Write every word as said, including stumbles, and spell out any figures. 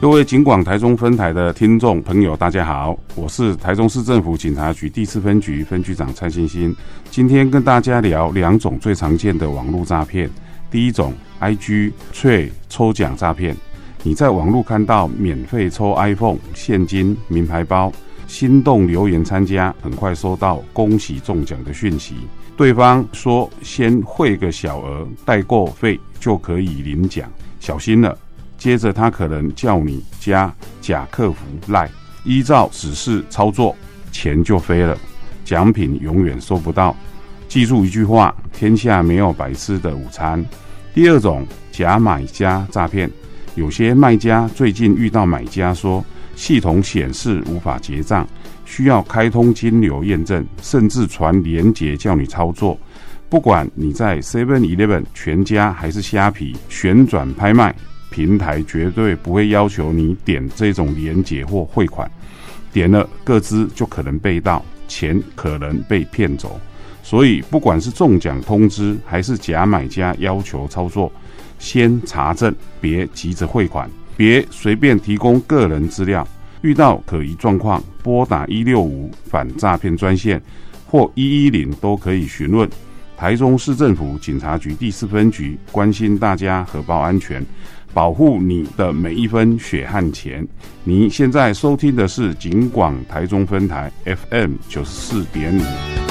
各位警广台中分台的听众朋友大家好，我是台中市政府警察局第四分局分局长蔡欣欣。今天跟大家聊两种最常见的网络诈骗。第一种 I G 脆抽奖诈骗，你在网络看到免费抽 iPhone、现金、名牌包，心动留言参加，很快收到恭喜中奖的讯息，对方说先汇个小额代购费就可以领奖，小心了。接着他可能叫你加假客服 LINE， 依照指示操作，钱就飞了，奖品永远收不到。记住一句话，天下没有白吃的午餐。第二种假买家诈骗，有些卖家最近遇到买家说系统显示无法结账，需要开通金流验证，甚至传连结叫你操作。不管你在 seven eleven 全家还是虾皮旋转拍卖平台，绝对不会要求你点这种连结或汇款，点了个资就可能被盗，钱可能被骗走。所以不管是中奖通知还是假买家要求操作，先查证，别急着汇款，别随便提供个人资料。遇到可疑状况，拨打一六五反诈骗专线或一一零都可以询问。台中市政府警察局第四分局关心大家荷包安全，保护你的每一分血汗钱。你现在收听的是警广台中分台 F M 九十四点五。